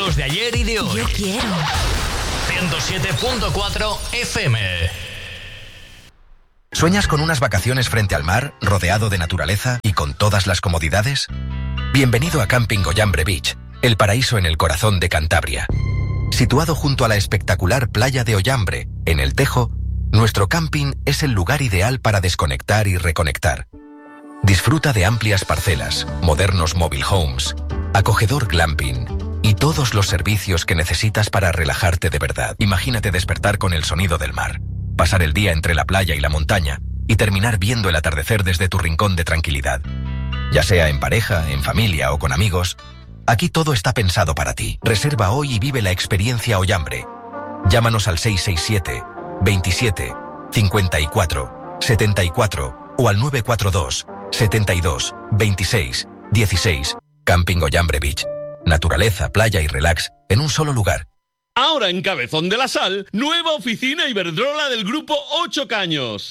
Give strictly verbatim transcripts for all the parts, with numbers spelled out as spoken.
Los de ayer y de hoy. Yo quiero. ciento siete punto cuatro F M. ¿Sueñas con unas vacaciones frente al mar, rodeado de naturaleza y con todas las comodidades? Bienvenido a Camping Ollambre Beach, el paraíso en el corazón de Cantabria. Situado junto a la espectacular playa de Ollambre, en El Tejo, nuestro camping es el lugar ideal para desconectar y reconectar. Disfruta de amplias parcelas, modernos mobile homes, acogedor glamping y todos los servicios que necesitas para relajarte de verdad. Imagínate despertar con el sonido del mar, pasar el día entre la playa y la montaña y terminar viendo el atardecer desde tu rincón de tranquilidad. Ya sea en pareja, en familia o con amigos, aquí todo está pensado para ti. Reserva hoy y vive la experiencia Ollambre. Llámanos al seis seis siete, veintisiete, cincuenta y cuatro, setenta y cuatro o al nueve cuatro dos, setenta y dos, veintiséis, dieciséis. Camping Ollambre Beach. Naturaleza, playa y relax en un solo lugar. Ahora en Cabezón de la Sal, nueva oficina Iberdrola del Grupo Ocho Caños.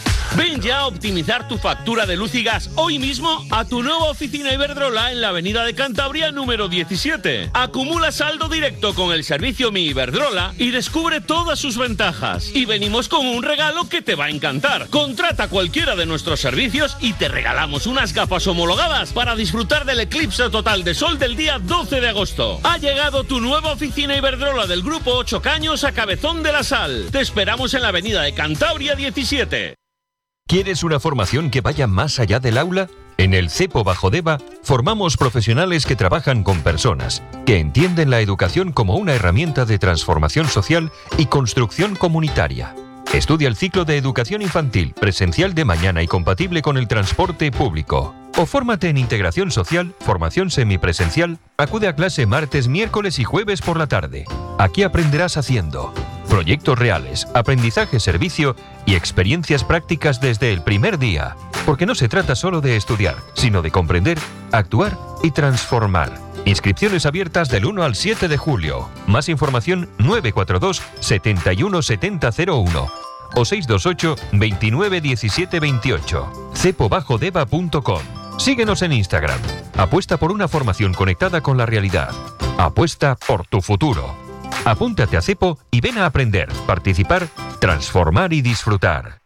Ven ya a optimizar tu factura de luz y gas hoy mismo a tu nueva oficina Iberdrola en la avenida de Cantabria número diecisiete. Acumula saldo directo con el servicio Mi Iberdrola y descubre todas sus ventajas. Y venimos con un regalo que te va a encantar. Contrata cualquiera de nuestros servicios y te regalamos unas gafas homologadas para disfrutar del eclipse total de sol del día doce de agosto. Ha llegado tu nueva oficina Iberdrola del Grupo Ocho Caños a Cabezón de la Sal. Te esperamos en la avenida de Cantabria diecisiete. ¿Quieres una formación que vaya más allá del aula? En el CEPO Bajo Deva formamos profesionales que trabajan con personas, que entienden la educación como una herramienta de transformación social y construcción comunitaria. Estudia el ciclo de educación infantil, presencial de mañana y compatible con el transporte público. O fórmate en integración social, formación semipresencial, acude a clase martes, miércoles y jueves por la tarde. Aquí aprenderás haciendo proyectos reales, aprendizaje servicio y experiencias prácticas desde el primer día. Porque no se trata solo de estudiar, sino de comprender, actuar y transformar. Inscripciones abiertas del uno al siete de julio. Más información nueve cuatro dos, setenta y uno, setenta cero uno o seis dos ocho, veintinueve, diecisiete, veintiocho. cepo bajo deva punto com. Síguenos en Instagram. Apuesta por una formación conectada con la realidad. Apuesta por tu futuro. Apúntate a CEPO y ven a aprender, participar, transformar y disfrutar.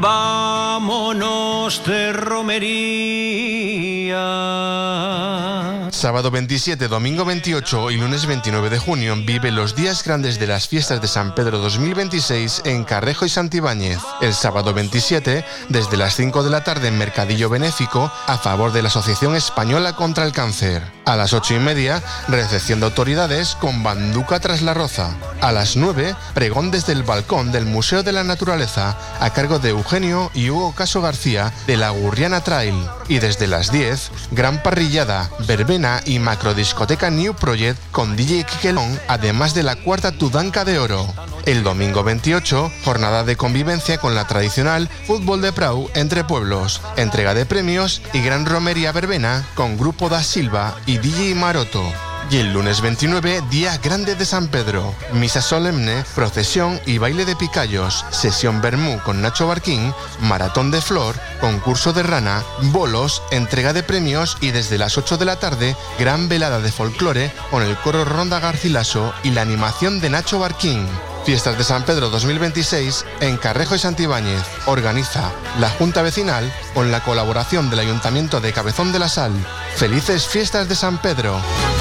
Vámonos de romería. Sábado veintisiete, domingo veintiocho y lunes veintinueve de junio vive los días grandes de las fiestas de San Pedro dos mil veintiséis en Carrejo y Santibáñez. El sábado veintisiete, desde las cinco de la tarde en Mercadillo Benéfico a favor de la Asociación Española contra el Cáncer. A las ocho y media, recepción de autoridades con banduca tras la roza. A las nueve, pregón desde el balcón del Museo de la Naturaleza a cargo de Eugenio y Hugo Caso García de la Gurriana Trail. Y desde las diez, gran parrillada, verbena y macrodiscoteca New Project con D J Quiquelón, además de la cuarta Tudanca de Oro. El domingo veintiocho, jornada de convivencia con la tradicional Fútbol de Prau entre pueblos, entrega de premios y gran romería verbena con Grupo da Silva y D J Maroto. Y el lunes veintinueve, día grande de San Pedro, misa solemne, procesión y baile de picayos, sesión vermú con Nacho Barquín, maratón de flor, concurso de rana, bolos, entrega de premios y desde las ocho de la tarde, gran velada de folclore con el coro Ronda Garcilaso y la animación de Nacho Barquín. Fiestas de San Pedro dos mil veintiséis en Carrejo y Santibáñez. Organiza la Junta Vecinal con la colaboración del Ayuntamiento de Cabezón de la Sal. ¡Felices Fiestas de San Pedro!